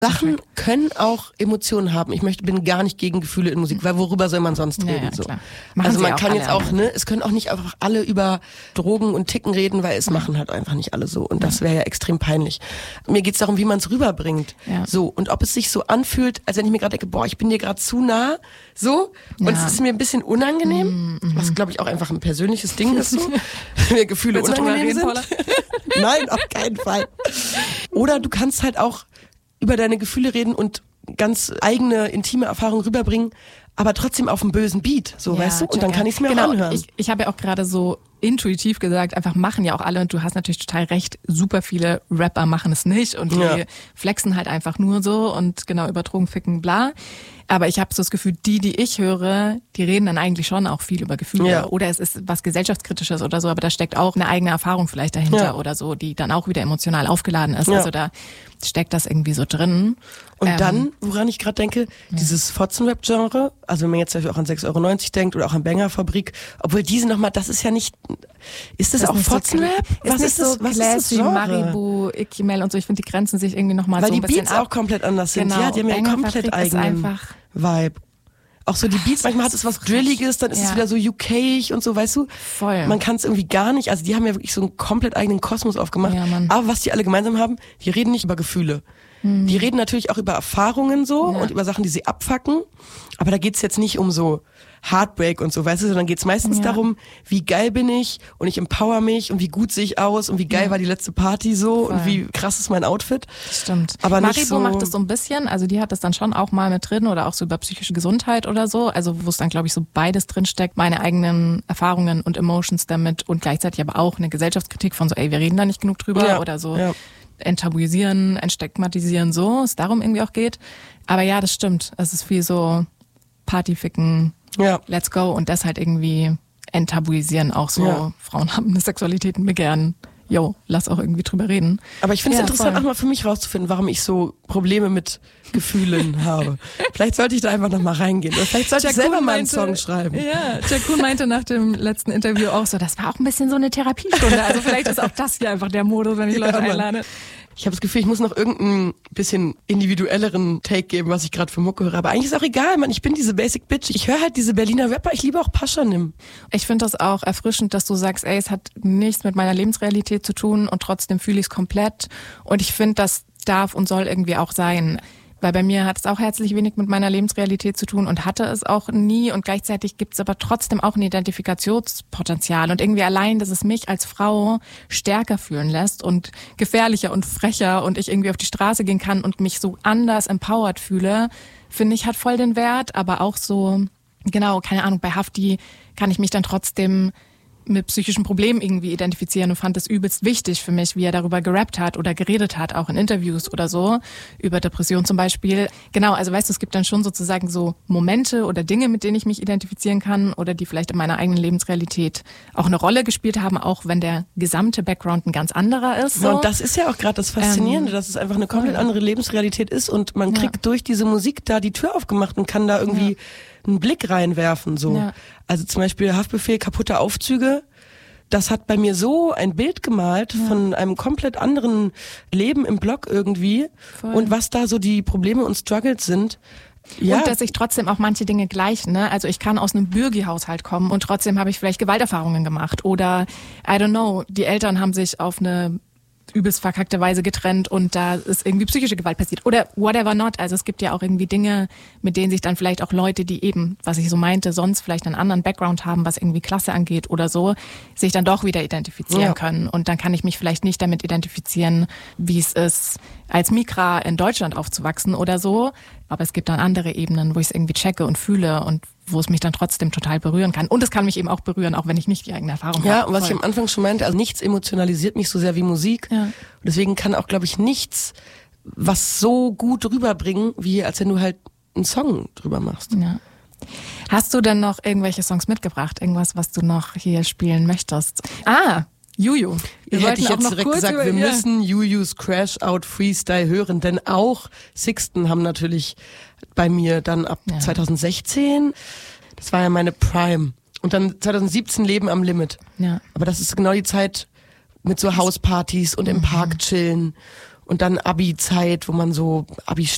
Sachen können auch Emotionen haben. Bin gar nicht gegen Gefühle in Musik, weil worüber soll man sonst reden? Ja, so. klar. Also Sie man auch kann alle, jetzt auch, es können auch nicht einfach alle über Drogen und Ticken reden, weil es machen halt einfach nicht alle so. Und das wäre ja extrem peinlich. Mir geht's darum, wie man es rüberbringt. Ja. So. Und ob es sich so anfühlt, als wenn ich mir gerade denke, ich bin dir gerade zu nah, so. Und es ist mir ein bisschen unangenehm, was glaube ich auch einfach ein persönliches Ding ist, so. Mir Gefühle unangenehm sind. Nein, auf keinen Fall. Oder du kannst halt auch über deine Gefühle reden und ganz eigene, intime Erfahrungen rüberbringen, aber trotzdem auf einem bösen Beat, so, weißt du? Und dann kann ich es mir auch anhören. Ich habe ja auch gerade so intuitiv gesagt, einfach machen ja auch alle und du hast natürlich total recht, super viele Rapper machen es nicht und die flexen halt einfach nur so und genau über Drogen, Ficken, bla. Aber ich habe so das Gefühl, die ich höre, die reden dann eigentlich schon auch viel über Gefühle. Ja. Oder es ist was Gesellschaftskritisches oder so, aber da steckt auch eine eigene Erfahrung vielleicht dahinter oder so, die dann auch wieder emotional aufgeladen ist. Ja. Also da steckt das irgendwie so drin. Und dann, woran ich gerade denke, dieses Fotzenrap-Genre, also wenn man jetzt dafür auch an 6,90 Euro denkt oder auch an Banger-Fabrik, obwohl diese nochmal, das ist ja nicht, ist das auch Fotzenrap? Was ist das? Was ist das Genre? Maribu, Ikimel und so, ich finde, die grenzen sich irgendwie nochmal so ein bisschen ab. Weil die Beats auch komplett anders sind. Genau. Ja, die haben ja einen komplett eigenen Vibe. Auch so die Beats, manchmal hat es was Drilliges, dann ist es wieder so UK-ig und so, weißt du? Voll. Man kann es irgendwie gar nicht, also die haben ja wirklich so einen komplett eigenen Kosmos aufgemacht. Ja, Mann. Aber was die alle gemeinsam haben, die reden nicht über Gefühle. Die reden natürlich auch über Erfahrungen so und über Sachen, die sie abfacken. Aber da geht's jetzt nicht um so Heartbreak und so, weißt du, sondern geht's meistens darum, wie geil bin ich und ich empower mich und wie gut sehe ich aus und wie geil war die letzte Party so und wie krass ist mein Outfit. Stimmt. Aber Maribu nicht so macht das so ein bisschen, also die hat das dann schon auch mal mit drin oder auch so über psychische Gesundheit oder so, also wo es dann glaube ich so beides drin steckt, meine eigenen Erfahrungen und Emotions damit und gleichzeitig aber auch eine Gesellschaftskritik von so, wir reden da nicht genug drüber oder so. Ja. Enttabuisieren, entstigmatisieren, so, es darum irgendwie auch geht. Aber ja, das stimmt. Es ist viel so Partyficken, let's go und das halt irgendwie enttabuisieren auch so. Ja. Frauen haben eine Sexualität und Begehren. Lass auch irgendwie drüber reden. Aber ich finde es interessant, auch mal für mich rauszufinden, warum ich so Probleme mit Gefühlen habe. Vielleicht sollte ich da einfach noch mal reingehen. Oder vielleicht sollte ich selber mal einen Song schreiben. Ja, Jakun meinte nach dem letzten Interview auch so, das war auch ein bisschen so eine Therapiestunde. Also vielleicht ist auch das hier einfach der Modus, wenn ich Leute einlade. Ich habe das Gefühl, ich muss noch irgendeinen bisschen individuelleren Take geben, was ich gerade für Mucke höre. Aber eigentlich ist auch egal, Mann. Ich bin diese Basic Bitch. Ich höre halt diese Berliner Rapper. Ich liebe auch Paschanim. Ich finde das auch erfrischend, dass du sagst, es hat nichts mit meiner Lebensrealität zu tun und trotzdem fühle ich es komplett. Und ich finde, das darf und soll irgendwie auch sein. Weil bei mir hat es auch herzlich wenig mit meiner Lebensrealität zu tun und hatte es auch nie. Und gleichzeitig gibt es aber trotzdem auch ein Identifikationspotenzial. Und irgendwie allein, dass es mich als Frau stärker fühlen lässt und gefährlicher und frecher und ich irgendwie auf die Straße gehen kann und mich so anders empowered fühle, finde ich, hat voll den Wert. Aber auch so, genau, keine Ahnung, bei Hafti kann ich mich dann trotzdem mit psychischen Problemen irgendwie identifizieren und fand es übelst wichtig für mich, wie er darüber gerappt hat oder geredet hat, auch in Interviews oder so, über Depression zum Beispiel. Genau, also weißt du, es gibt dann schon sozusagen so Momente oder Dinge, mit denen ich mich identifizieren kann oder die vielleicht in meiner eigenen Lebensrealität auch eine Rolle gespielt haben, auch wenn der gesamte Background ein ganz anderer ist. So. Ja, und das ist ja auch gerade das Faszinierende, dass es einfach eine komplett andere Lebensrealität ist und man kriegt durch diese Musik da die Tür aufgemacht und kann da irgendwie einen Blick reinwerfen, so. Ja. Also zum Beispiel Haftbefehl, kaputte Aufzüge. Das hat bei mir so ein Bild gemalt von einem komplett anderen Leben im Block irgendwie. Voll. Und was da so die Probleme und Struggles sind. Ja. Und dass sich trotzdem auch manche Dinge gleichen, ne? Also ich kann aus einem Bürgi-Haushalt kommen und trotzdem habe ich vielleicht Gewalterfahrungen gemacht oder I don't know, die Eltern haben sich auf eine übelst verkackte Weise getrennt und da ist irgendwie psychische Gewalt passiert oder whatever not. Also es gibt ja auch irgendwie Dinge, mit denen sich dann vielleicht auch Leute, die eben, was ich so meinte, sonst vielleicht einen anderen Background haben, was irgendwie Klasse angeht oder so, sich dann doch wieder identifizieren können. Und dann kann ich mich vielleicht nicht damit identifizieren, wie es ist, als Migra in Deutschland aufzuwachsen oder so. Aber es gibt dann andere Ebenen, wo ich es irgendwie checke und fühle und wo es mich dann trotzdem total berühren kann. Und es kann mich eben auch berühren, auch wenn ich nicht die eigene Erfahrung habe. Ja, und was ich am Anfang schon meinte, also nichts emotionalisiert mich so sehr wie Musik. Ja. Und deswegen kann auch, glaube ich, nichts was so gut rüberbringen, wie als wenn du halt einen Song drüber machst. Ja. Hast du denn noch irgendwelche Songs mitgebracht? Irgendwas, was du noch hier spielen möchtest? Juju. Hätte ich jetzt direkt gesagt, wir müssen Jujus Crash Out Freestyle hören, denn auch Sixten haben natürlich bei mir dann ab 2016, das war ja meine Prime, und dann 2017 Leben am Limit. Ja. Aber das ist genau die Zeit mit so Hauspartys und im Park chillen und dann Abi-Zeit, wo man so